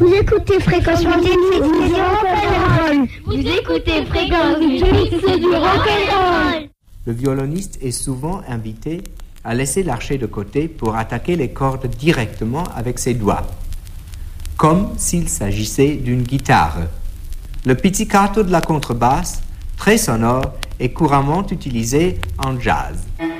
Vous écoutez Fréquence Mutine, c'est du rock'n'roll. Vous écoutez Fréquence Mutine, c'est du rock'n'roll. Le violoniste est souvent invité à laisser l'archet de côté pour attaquer les cordes directement avec ses doigts, comme s'il s'agissait d'une guitare. Le pizzicato de la contrebasse, très sonore, est couramment utilisé en jazz.